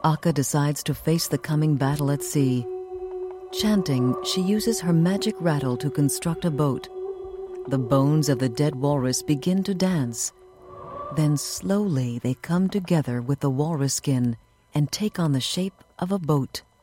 Akka decides to face the coming battle at sea. Chanting, she uses her magic rattle to construct a boat. The bones of the dead walrus begin to dance. Then slowly they come together with the walrus skin and take on the shape of a boat.